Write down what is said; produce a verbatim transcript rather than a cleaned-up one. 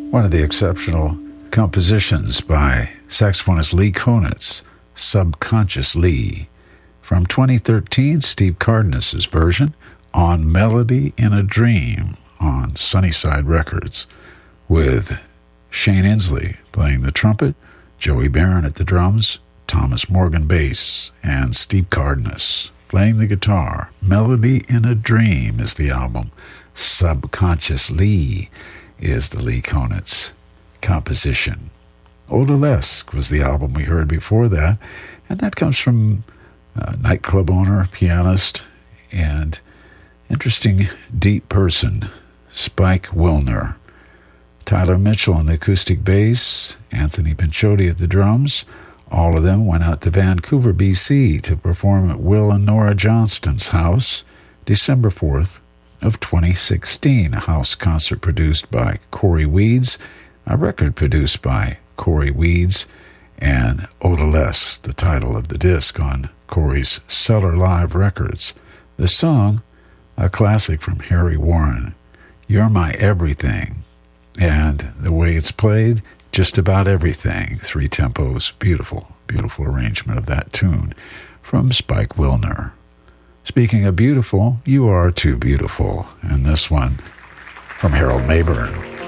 One of the exceptional compositions by saxophonist Lee Konitz, Subconscious Lee. From twenty thirteen, Steve Cardenas' version, On Melody in a Dream, on Sunnyside Records, with Shane Inslee playing the trumpet, Joey Barron at the drums, Thomas Morgan bass, and Steve Cardenas playing the guitar. Melody in a Dream is the album. Subconscious Lee is the Lee Konitz composition. Odalesque was the album we heard before that, and that comes from a nightclub owner, pianist, and interesting deep person, Spike Wilner. Tyler Mitchell on the acoustic bass, Anthony Pinchoti at the drums. All of them went out to Vancouver, B C to perform at Will and Nora Johnston's house, December fourth of twenty sixteen, a house concert produced by Corey Weeds, a record produced by Corey Weeds, and Odalesque, the title of the disc on Corey's Cellar Live Records. The song, a classic from Harry Warren, You're My Everything, and the way it's played, just about everything. Three tempos, beautiful, beautiful arrangement of that tune from Spike Wilner. Speaking of beautiful, You Are Too Beautiful, and this one from Harold Mayburn.